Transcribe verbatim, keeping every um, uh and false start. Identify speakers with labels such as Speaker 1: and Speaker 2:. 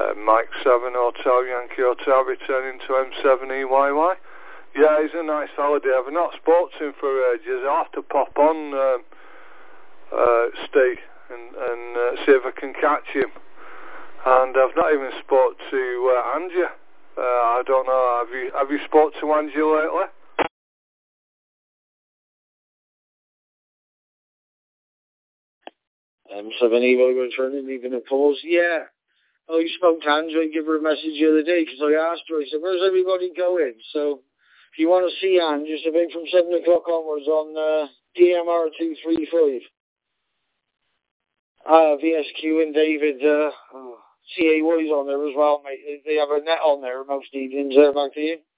Speaker 1: Uh, Mike seven Hotel Yankee Hotel returning to M seven E Y Y. Yeah, he's a nice fella, Dave. I've not spoke to him for ages. I'll have to pop on, uh, uh, Steve, and, and uh, see if I can catch him. And I've not even spoke to uh, Angie. Uh, I don't know. Have you have you spoke to Angie lately?
Speaker 2: M seven E Y Y returning, leaving a pause. Yeah. Oh, you spoke to Angie. I gave her a message the other day because I asked her. I said, "Where's everybody going?" So, if you want to see Angie, just about from seven o'clock onwards on uh, D M R two three five. Uh, V S Q and David, uh, oh, C A Y's on there as well, mate. They have a net on there most evenings. Uh, back to you.